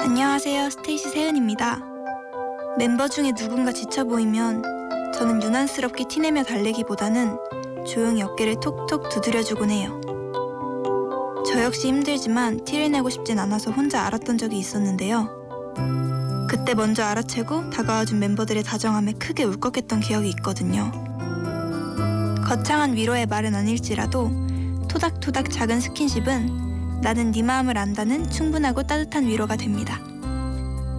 안녕하세요, 스테이시 세은입니다. 멤버 중에 누군가 지쳐 보이면 저는 유난스럽게 티내며 달래기보다는 조용히 어깨를 톡톡 두드려주곤 해요. 저 역시 힘들지만 티를 내고 싶진 않아서 혼자 알았던 적이 있었는데요. 그때 먼저 알아채고 다가와준 멤버들의 다정함에 크게 울컥했던 기억이 있거든요. 거창한 위로의 말은 아닐지라도 토닥토닥 작은 스킨십은 나는 네 마음을 안다는 충분하고 따뜻한 위로가 됩니다.